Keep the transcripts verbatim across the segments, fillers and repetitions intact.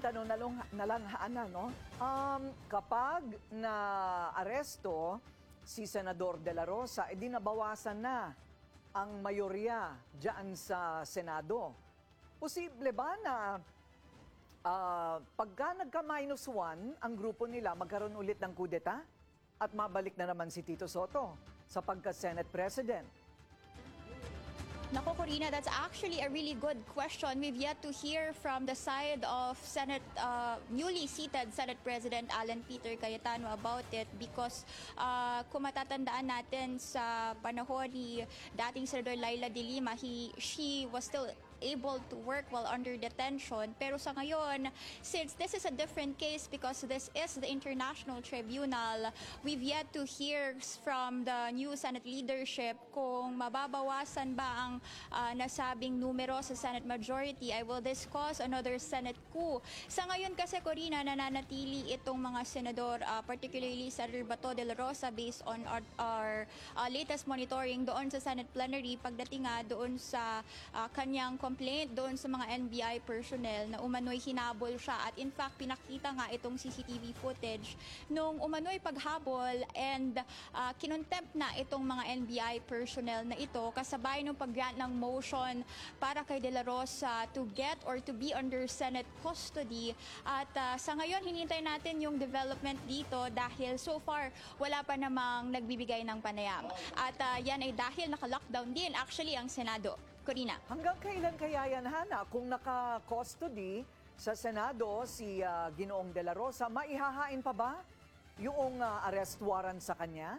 tanong na lang, na lang Hana, no? Um, kapag na-aresto si Senador De La Rosa, edi nabawasan na ang mayorya diyan sa Senado. Posible ba na uh, pagka nagka-minus one, ang grupo nila magkaroon ulit ng kudeta at mabalik na naman si Tito Soto sa pagka-Senate President? Nako, Corina, that's actually a really good question. We've yet to hear from the side of Senate, uh, newly seated Senate President Alan Peter Cayetano about it because uh, kung matatandaan natin sa panahon ni dating Senador Laila de Lima, he, she was still able to work while under detention. Pero sa ngayon, since this is a different case because this is the International Tribunal, we've yet to hear from the new Senate leadership kung mababawasan ba ang uh, nasabing numero sa Senate majority. I will discuss another Senate coup. Sa ngayon kasi, Corina, nananatili itong mga senador, uh, particularly Senator Bato de la Rosa, based on our, our uh, latest monitoring doon sa Senate plenary, pagdating nga doon sa uh, kanyang complaint doon sa mga N B I personnel na umano'y hinabol siya. At in fact, pinakita nga itong C C T V footage nung umano'y paghabol and uh, kinontempt na itong mga N B I personnel na ito kasabay ng pag-grant ng motion para kay De La Rosa to get or to be under Senate custody. At uh, sa ngayon, hinintay natin yung development dito dahil so far, wala pa namang nagbibigay ng panayam. At uh, yan ay dahil naka-lockdown din actually ang Senado. Corina. Hanggang kailan kaya yan, Hana? Kung naka-custody sa Senado si uh, Ginoong De La Rosa, maihahain pa ba yung uh, arrest warrant sa kanya?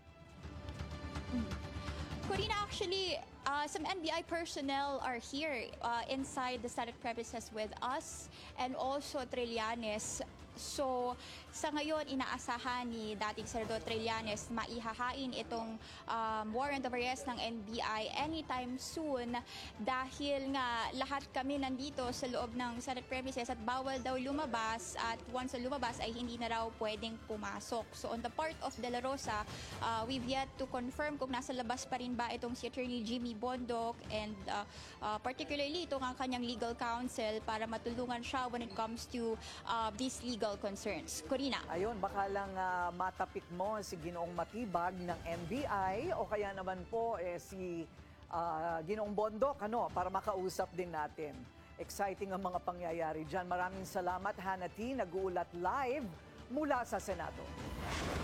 Corina, actually, uh, some N B I personnel are here uh, inside the Senate premises with us and also Trillanes. So, sa ngayon, inaasahan ni dating Senador Trillanes maihahain itong um, warrant of arrest ng N B I anytime soon dahil nga lahat kami nandito sa loob ng Senate premises at bawal daw lumabas at once lumabas ay hindi na raw pwedeng pumasok. So, on the part of De La Rosa, uh, we've yet to confirm kung nasa labas pa rin ba itong si Attorney Jimmy Bondoc and uh, uh, particularly itong ang kanyang legal counsel para matulungan siya when it comes to uh, these legal concerns. Corina. Ayun, baka lang uh, matapik mo si Ginoong Matibag ng N B I o kaya naman po eh, si uh, Ginoong Bondoc ano, para makausap din natin. Exciting ang mga pangyayari dyan. Maraming salamat, Hana T. Nag-uulat live mula sa Senado.